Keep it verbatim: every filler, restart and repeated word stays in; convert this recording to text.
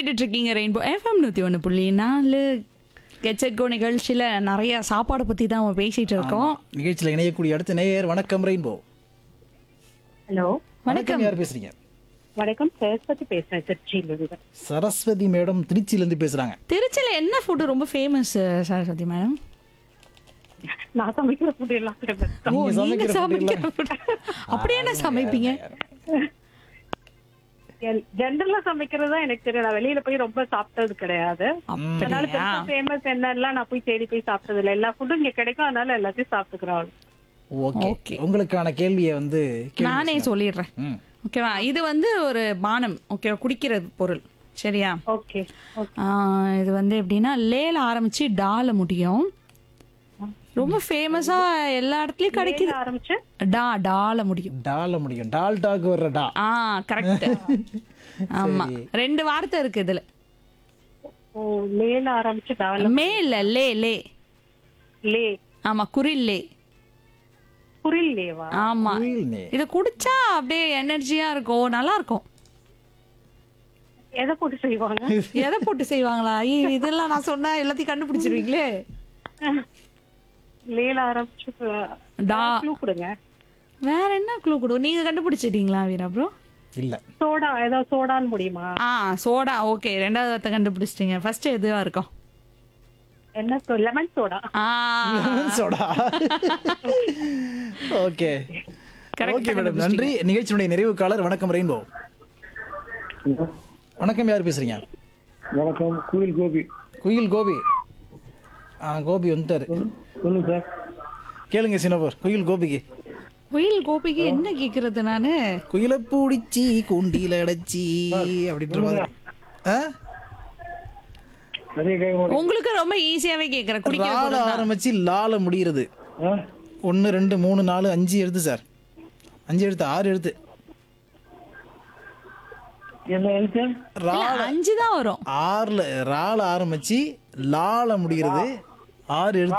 கேட்டுட்டு இருக்கீங்க rainbow FM நூற்றி ஒன்று புள்ளி நாலு கெச்சட்கோ நிகழ்ச்சியில் நிறைய சாப்பாடை பற்றி தான் நம்ம பேசிகிட்டு இருக்கோம். நிகழ்ச்சியில் இணையக்கூடிய அடுத்த நேயர் வணக்கம் ரெயின்போ. ஹலோ வணக்கம். யார் பேசுறீங்க? வணக்கம், சரஸ்வதி பேசுறேன் திருச்சியிலிருந்து. சரஸ்வதி மேடம் திருச்சியில இருந்து பேசுறாங்க. திருச்சியில் என்ன ஃபுட்டு ரொம்ப ஃபேமஸ் சரஸ்வதி மேடம்? நான் சமைக்கிற ஃபுட் எல்லாம் famous தான். ஓ, நீங்க நீங்க சமைக்கிற food சமைக்கிற food. அப்படி என்ன சமைப்பீங்க? எல்- ஜென்ரலா சமைக்கிறதா எனக்கு தெரியும். நான் வெளியில போய் ரொம்ப சாப்பிட்டது கிடையாது. அதனால அப்படியா? ஃபேமஸ் என்னெல்லாம் நான் போய் தேடி போய் சாப்பிட்டது இல்லை. எல்லா ஃபுட்டும் இங்க கிடைக்கும், அதனால எல்லாத்தையும் சாப்பிட்டுக்கிறோம். Okay, Okay. உங்களுக்கான கேள்வியை வந்து கேளுங்க. நானே சொல்லிடுறேன். ம். ஓகேவா? இது வந்து ஒரு பானம். ஓகேவா? குடிக்கிற பொருள். சரியா? Okay okay. ஆ, இது வந்து எப்படின்னா லேல ஆரம்பிச்சு டால முடியும். ரொம்ப ஃபேமஸா எல்லா இடத்துலயும் கிடைக்குது. ஆரம்பிச்சு டா டால முடியும். டால முடியும். டால் டாக் வர்ற டா. ஆ, கரெக்ட். ஆமா, சரி. ரெண்டு வார்த்தை இருக்கு இதுல. ஓ, லேல ஆரம்பிச்சு டால மே இல்ல லே லே. லே ஆமா, குரில் லே. குரில் லேவா? ஆமா, குயில்னே. இத குடிச்சா அப்படியே எனர்ஜியா இருக்கும், நல்லா இருக்கும். எதை போட்டு செய்வாங்க? எதை போட்டு செய்வாங்களா? ஐயோ, இதெல்லாம் நான் சொன்னா எல்லாத்தையும் கண்டுபிடிச்சிருவீங்களே. லேல ஆரம்பிச்சு டா. க்ளூ கொடுங்க. வேற என்ன க்ளூ கொடு? நீங்க கண்டுபிடிச்சிட்டீங்களா வீரா ப்ரோ? இல்ல. சோடா, ஏதாவது சோடான்னு முடியுமா? ஆ, சோடா. ஓகே, ரெண்டாவது வார்த்தை கண்டுபிடிச்சிட்டீங்க. ஃபர்ஸ்ட் எதுவா இருக்கும்? என்ன சோ லெமன் சோடா. ஆ, soda. Okay Correct. Okay madam, நன்றி. நிகழ்ச்சியுடைய நிறைவு காலர் வணக்கம் ரெயின்போ. வணக்கம், யார் பேசுறீங்க? வணக்கம், குயில் கோபி. குயில் கோபி. ஆ, கோபி வந்துட்டாரு. சொல்லுங்க சார். கேளுங்க சினபர், குயில் கோபிக்கு. குயில் கோபிக்கு என்ன கேக்குறது நானு? குயில பூடிச்சி கூண்டில அடைச்சி அப்படின்ற மாதிரி. ஆ? நிறைய கேட்க மாட்டேன். உங்களுக்கு ரொம்ப ஈஸியாவே கேக்குறேன். குடிக்கிற ரால பொருள் தான். ஆரம்பிச்சு லால முடிகிறது. ஆ? ஒன்னு ரெண்டு மூணு நாலு அஞ்சு எழுத்து சார். அஞ்சு எழுத்து, ஆறு எழுத்து. என்ன எழுத்து? இல்ல, ரால அஞ்சு தான் வரும். ஆறுல ரால ஆரம்பிச்சு லால முடிகிறது. ஆறு எழுத்து.